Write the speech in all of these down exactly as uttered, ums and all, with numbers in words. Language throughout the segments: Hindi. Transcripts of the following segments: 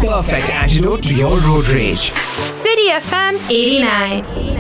perfect antidote to your road rage. City F M eighty-nine.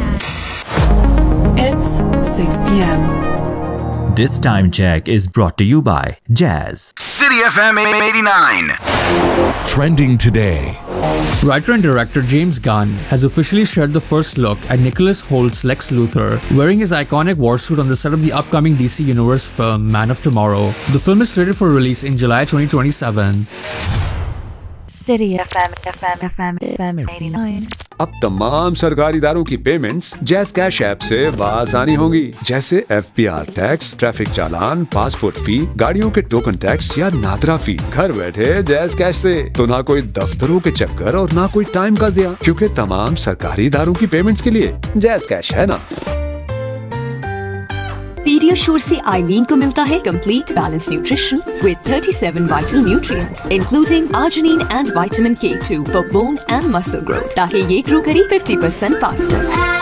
It's six p.m. This time check is brought to you by Jazz. City F M eighty-nine. Trending today. Writer and director James Gunn has officially shared the first look at Nicholas Holt's Lex Luthor wearing his iconic war suit on the set of the upcoming D C Universe film Man of Tomorrow. The film is slated for release in July twenty twenty-seven. City F M, F M, F M, F M eighty-nine. अब तमाम सरकारी इदारों की पेमेंट्स जैज़ कैश ऐप से आसानी होंगी, जैसे F P R tax, traffic चालान, पासपोर्ट फी, गाड़ियों के टोकन टैक्स या नादरा फी। घर बैठे जैज़ कैश से तो ना कोई दफ्तरों के चक्कर और ना कोई टाइम का ज़िया, क्योंकि तमाम सरकारी इदारों की पेमेंट्स के लिए जैज़ कैश है ना। पीडियाश्योर से आइलीन को मिलता है complete balance nutrition with thirty-seven vital nutrients including arginine and vitamin के to for bone and muscle growth, ताकि ये ग्रो करे fifty percent फास्टर।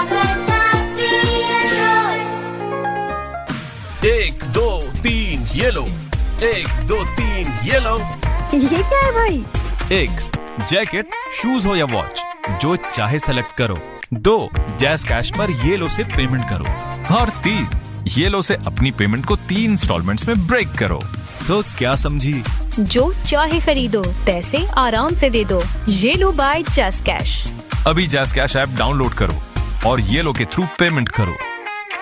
एक दो तीन ये लो, एक दो तीन ये लो। ये क्या है भाई? एक जैकेट, शूज हो या वॉच, जो चाहे सेलेक्ट करो। दो जैज़ कैश पर ये लो से पेमेंट करो। और तीन ये लो से अपनी पेमेंट को तीन इंस्टॉलमेंट्स में ब्रेक करो। तो क्या समझी? जो चाहे खरीदो, पैसे आराम से दे दो। ये लो बाय जैज़ कैश। अभी जैज़ कैश ऐप डाउनलोड करो और ये लो के थ्रू पेमेंट करो।